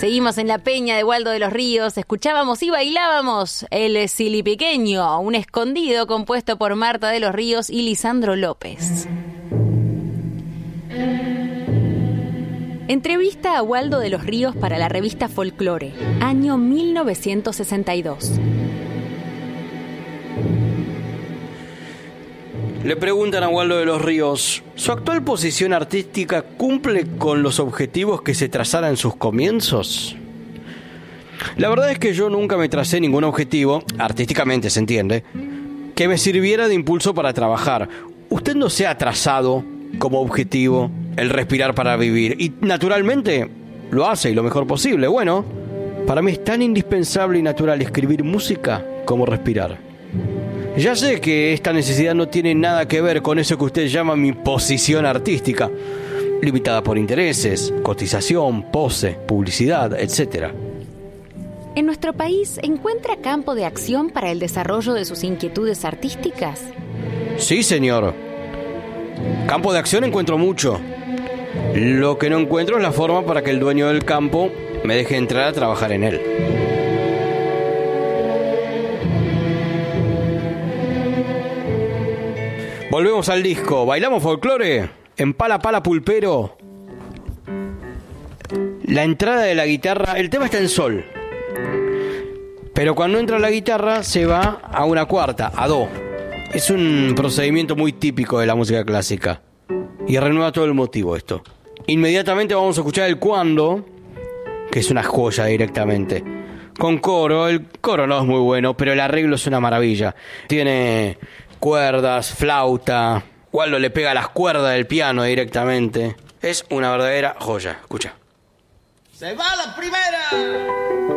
Seguimos en la peña de Waldo de los Ríos, escuchábamos y bailábamos El Silipiqueño, un escondido compuesto por Marta de los Ríos y Lisandro López. Entrevista a Waldo de los Ríos para la revista Folklore, año 1962. Le preguntan a Waldo de los Ríos, ¿su actual posición artística cumple con los objetivos que se trazara en sus comienzos? La verdad es que yo nunca me tracé ningún objetivo, artísticamente se entiende, que me sirviera de impulso para trabajar. Usted no se ha trazado como objetivo el respirar para vivir y naturalmente lo hace y lo mejor posible. Bueno, para mí es tan indispensable y natural escribir música como respirar. Ya sé que esta necesidad no tiene nada que ver con eso que usted llama mi posición artística, limitada por intereses, cotización, pose, publicidad, etc. ¿En nuestro país encuentra campo de acción para el desarrollo de sus inquietudes artísticas? Sí, señor. Campo de acción encuentro mucho. Lo que no encuentro es la forma para que el dueño del campo me deje entrar a trabajar en él. Volvemos al disco. ¿Bailamos folclore? En Pala Pala Pulpero. La entrada de la guitarra, el tema está en sol. Pero cuando entra la guitarra se va a una cuarta, a do. Es un procedimiento muy típico de la música clásica. Y renueva todo el motivo esto. Inmediatamente vamos a escuchar el cuando, que es una joya directamente. Con coro, el coro no es muy bueno, pero el arreglo es una maravilla. Tiene cuerdas, flauta. Waldo le pega las cuerdas del piano directamente. Es una verdadera joya. Escucha. ¡Se va la primera!